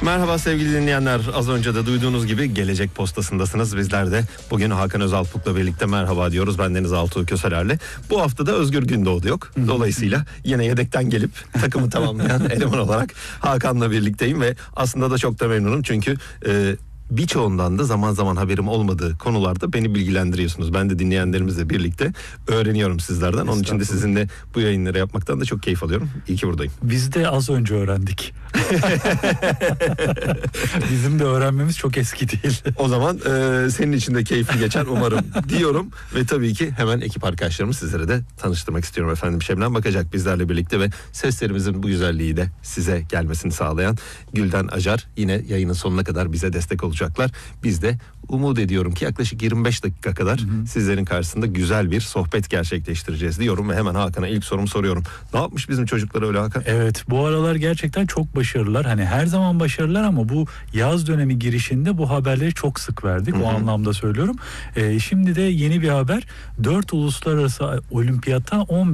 Merhaba sevgili dinleyenler. Az önce de duyduğunuz gibi Gelecek Postası'ndasınız. Bizler de bugün Hakan Özalpuk'la birlikte merhaba diyoruz. Ben Deniz Altuğ Köseler'le. Bu hafta da Özgür Gündoğdu yok. Dolayısıyla yine yedekten gelip takımı tamamlayan eleman olarak Hakan'la birlikteyim ve aslında da çok da memnunum. Çünkü birçoğundan da zaman zaman haberim olmadığı konularda beni bilgilendiriyorsunuz. Ben de dinleyenlerimizle birlikte öğreniyorum sizlerden. Onun için de sizinle bu yayınları yapmaktan da çok keyif alıyorum. İyi ki buradayım. Biz de az önce öğrendik. Bizim de öğrenmemiz çok eski değil. O zaman senin için de keyifli geçer umarım diyorum. Ve tabii ki hemen ekip arkadaşlarımı sizlere de tanıştırmak istiyorum efendim. Şebnem Bakacak bizlerle birlikte ve seslerimizin bu güzelliği de size gelmesini sağlayan Gülden Acar yine yayının sonuna kadar bize destek olacaklar. Biz de umut ediyorum ki yaklaşık 25 dakika kadar sizlerin karşısında güzel bir sohbet gerçekleştireceğiz diyorum ve hemen Hakan'a ilk sorumu soruyorum. Ne yapmış bizim çocuklar öyle Hakan? Evet, bu aralar gerçekten çok başarılılar. Hani her zaman başarılılar ama bu yaz dönemi girişinde bu haberleri çok sık verdik. O anlamda söylüyorum. Şimdi de yeni bir haber. 4 uluslararası olimpiyata 10